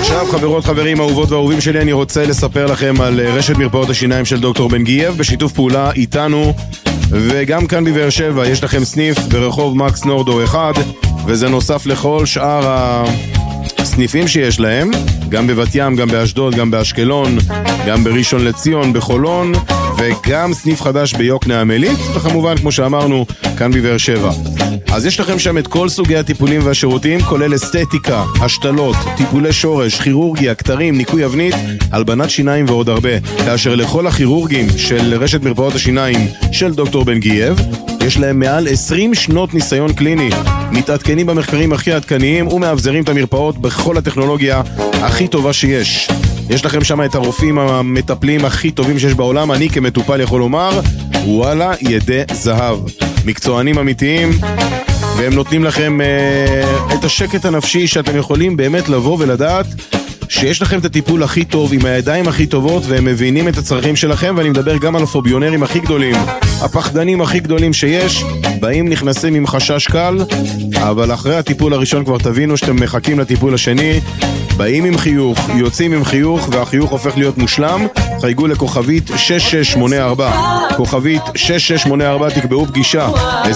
ועכשיו, חברות, חברים, אהובות ואהובים שלי, אני רוצה לספר לכם על רשת מרפאות השיניים של דוקטור בן גייב, בשיתוף פעולה איתנו, וגם כאן בבאר שבע יש לכם סניף ברחוב מקס נורדו 1, וזה נוסף לכל שאר הסניפים שיש להם, גם בבת ים, גם באשדוד, גם באשקלון, גם בראשון לציון, בחולון, וגם סניף חדש ביוקנעם עילית, וכמובן, כמו שאמרנו, כאן בבאר שבע. אז יש לכם שם את כל סוגי הטיפולים והשירותים, כולל אסתטיקה, השתלות, טיפולי שורש, כירורגיה, קטרים, ניקוי אבנית, הלבנת שיניים ועוד הרבה. כאשר לכל הכירורגים של רשת מרפאות השיניים של דוקטור בן גייב, יש להם מעל 20 שנות ניסיון קליני. מתעדכנים במחקרים הכי עדכניים ומאבזרים את המרפאות בכל הטכנולוגיה הכי טובה שיש. יש לכם שם את הרופאים המטפלים הכי טובים שיש בעולם. אני כמטופל יכול לומר, וואלה, ידי זהב. מקצוענים אמיתיים, והם נותנים לכם את השקט הנפשי שאתם יכולים באמת לבוא ולדעת שיש לכם את הטיפול הכי טוב עם הידיים הכי טובות, והם מבינים את הצרכים שלכם. ואני מדבר גם על הפוביונרים הכי גדולים, הפחדנים הכי גדולים שיש, באים נכנסים עם חשש קל, אבל אחרי הטיפול הראשון כבר תבינו שאתם מחכים לטיפול השני, באים עם חיוך, יוצאים עם חיוך, והחיוך הופך להיות מושלם. חייגו לכוכבית 6684, כוכבית 6684, תקבעו פגישה.